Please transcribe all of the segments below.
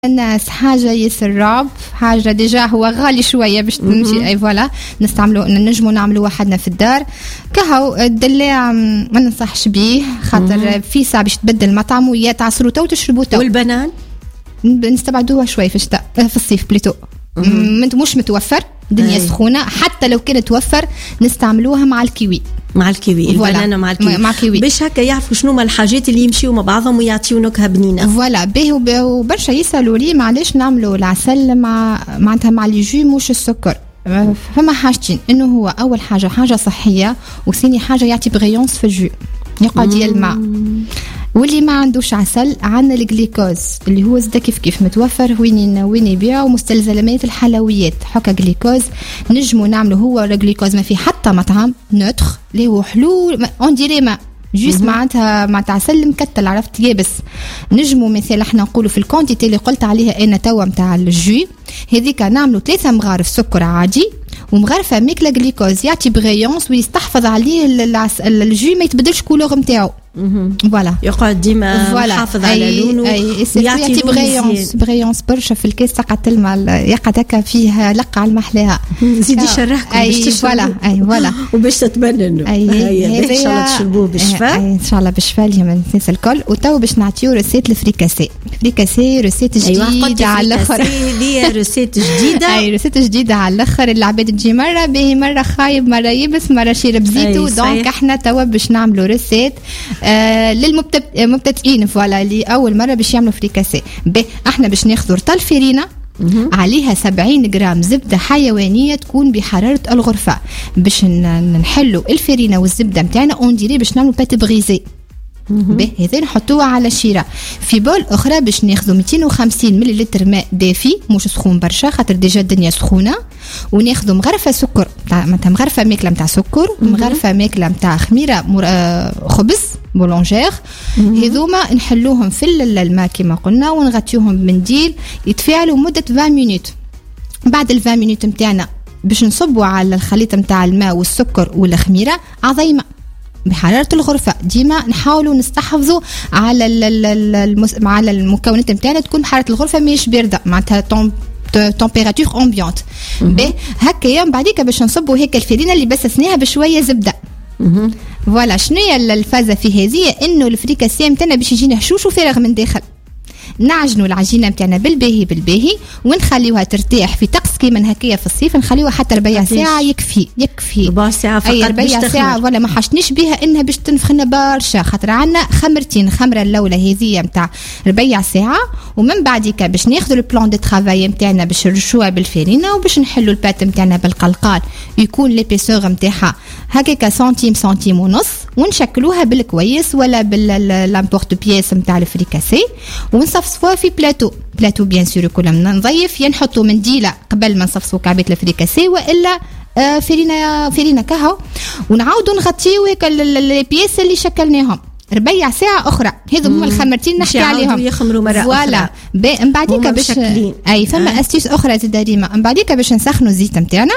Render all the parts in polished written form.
الناس حاجة ياسر رعب، حاجة ديجا هو غالي شوية باش تمشي. أي فوالا نستعملوا نجموا نعملوا وحدنا في الدار. كهو الدلاع ما ننصحش بيه، خاطر في ساعة باش تبدل مطعم ويا تعصروا تو تشربوا تو. والبنان نستبعدوها شوي في الشتاء، في الصيف بليتو. مش متوفر، الدنيا سخونة. حتى لو كانت توفر نستعملوها مع الكيوي. مع الكيوي البنانة مع الكيوي باش هكا يعرفوا شنو ما الحاجات اللي يمشيوا مع بعضهم ويعطيو نكهة بنينة. فوالا باهي. وبرشا يسألوا لي معليش نعملوا العسل معناتها مع لي جو مش السكر. فما حاجتين، انه هو اول حاجة صحية، وثاني حاجة يعطي بغيونس في الجو يقعد يلمع. واللي ما عندوش عسل عندنا الجليكوز اللي هو زدا كيف متوفر وين يبيعوا مستلزمات الحلويات حكا جليكوز. نجموا نعملوا هو الجليكوز ما في حتى مطعم نوتر اللي هو حلو اون ديري ما جوست معناتها عسل مكتل عرفت يابس. نجموا مثال احنا نقولوا في الكونتيتي اللي قلت عليها انا توا نتاع الجو هذيك نعملوا 3 مغارف سكر عادي ومغرفه ميكلا جليكوز يعطي بغيونس ويستحفظ عليه الجو ما يتبدلش كولور نتاعو. فوالا يقعد ديما محافظ على لونه ويعطي بغيونس برشا في الكاس تقعد تلمع يقعد هكا فيها لقة على محلاها. زيدي شرحكم باش تشربوا. فوالا وباش تتبننوا. ان شاء الله تشربوه بالشفاء. ان شاء الله بالشفاء اليوم الناس الكل. وتو باش نعطيو ريسيت الفريكاسي. ريسيت جديده على الاخر. هذه ريسيت جديده. ريسيت جديده على الاخر. العباد تجي مره باهي مره خايب مره يبس مره شيرب زيتو. دونك احنا توا باش نعملوا ريسيت للمبتدئين. فوالا اللي اول مره باش يعملوا فريكاسي. احنا باش ناخذ رطل فرينه عليها 70 جرام زبده حيوانيه تكون بحراره الغرفه باش نحلوا الفرينه والزبده نتاعنا اون ديري باش نعملوا بات بريزي. هذا نحطوها على شيره. في بول اخرى باش ناخذوا 250 ملل ماء دافي مش سخون برشا خاطر ديجا الدنيا سخونه. وناخذوا مغرفه سكر معناتها مغرفه ماكله نتاع سكر ومغرفه ماكله نتاع خميره خبز بولونجير. هذوما نحلوهم في الماء كما قلنا ونغطيوهم بمنديل يتفاعلوا مده 20 مينوت. بعد 20 مينوت نتاعنا باش نصبوا على الخليط نتاع الماء والسكر والخميره عظيمه بحرارة الغرفة. ديما نحاولوا نستحفظوا على على المكونات نتاعنا تكون حرارة الغرفة مش باردة معناتها تمبيراتور امبيونت. هكايا بعديك باش نصبوا هيك الفرينة اللي بسسناها بشوية زبدة. فوالا شنو هي الفازة في هذه انه الفريكاسيه نتاعنا باش يجينا هشوش وفارغ من داخل. نعجنوا العجينه نتاعنا بالباهي ونخليوها ترتاح في طقس كيما هكايا في الصيف. نخليوها حتى ربع ساعه يكفي ربع ساعه فقط. اي ربع ساعه ولا ما حشنيش بها انها باش تنفخنا برشا خاطر عندنا خمرتين. خمره الاولى هذه نتاع ربع ساعه ومن بعديك باش ناخذوا البلان دو ترافاي نتاعنا باش نرشوها بالفرينه وباش نحلوا البات نتاعنا بالقلقال يكون ليبيسور نتاعها هكاك سنتيم ونص ونشكلوها بالكويس ولا باللامبورت بياس نتاع الفريكاسي ونصفصفوها في بلاتو بيان سور كلنا نضيف نحطوا منديله قبل ما نصفصوا كعبات الفريكاسي والا فرينه كهو ونعاودوا نغطيو هيك البياس اللي شكلناهم ربع ساعه اخرى. هذو هما الخمرتين نحكي عليهم يخمروا مره فوالا. من بعديك باش فما استيس اخرى زيد ريما. من بعديك باش نسخنوا الزيت نتاعنا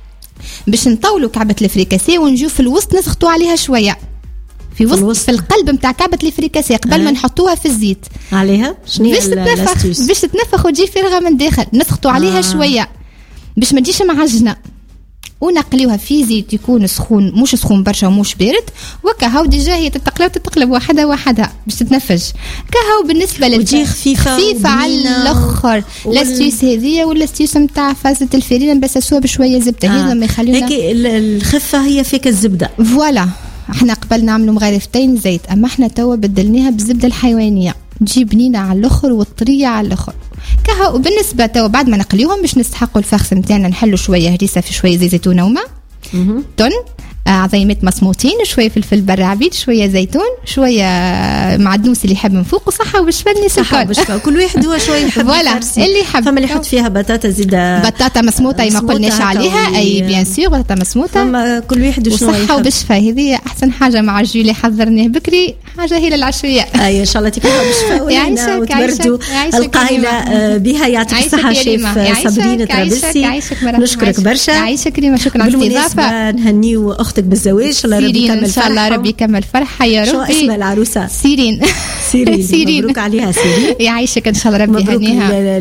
باش نطولوا كعبه الفريكاسي ونجيو في الوسط نسخطوا عليها شويه في القلب نتاع كعبه الفريكاسي قبل ما نحطوها في الزيت عليها شنو باش تتنفخ وتجي فارغه من داخل. نسخطوا عليها شويه باش ما تجيش معجنه ونقليوها في زيت يكون سخون مش سخون برشا ومش بارد. وكهو ديجا هي تتقلب وحده باش تتنفج كهو. بالنسبه وتجي خفيفه على الاخر. لاستيس هذه ولا لاستيس نتاع فازه الفرينه بس سوا بشويه زبده. هذا ما يخلينا هيك الخفه هي فيك الزبده. فوالا احنا قبل نعملوا مغرفتين زيت اما احنا توا بدلناها بالزبده الحيوانيه تجي بنينه على الاخر والطريه على الاخر كهو. وبالنسبه توا بعد ما نقليوهم باش نستحقوا الفخس نتاعنا نحلوا شويه هريسه في شويه زيت زيتون وما تون عظيمات مصموطين شويه فلفل برعبيد شويه زيتون شويه معدنوس اللي يحب من فوق وصحه وبالشفاء الناس الكل. كل واحد هو شويه يحب فوالا اللي يحب. فما اللي يحط فيها بطاطا زيده بطاطا مسموطه ما قلناش عليها اي بيان سور بطاطا مسموطه. فما كل واحد وشنو يحب. وصحه وبالشفاء هذه احسن حاجه مع الجو اللي حضرناه بكري حاجه هي للعشويه. اي ان شاء الله تكونوا بالشفاء ويعيشك وتبردوا القائله بها يعطيك الصحه شيف صابرين طرابلسي. نشكرك برشا. يعيشك كريمه. شكرا على الاستضافه. نهنيو اختك بالزواج، الله ربي يكمل فرحها ان شاء الله، ربي يكمل فرحها يا ربي. شو اسم العروسه؟ سيرين. سيرين مبروك عليها سيرين، يعيشك ان شاء الله، ربي يهنيها.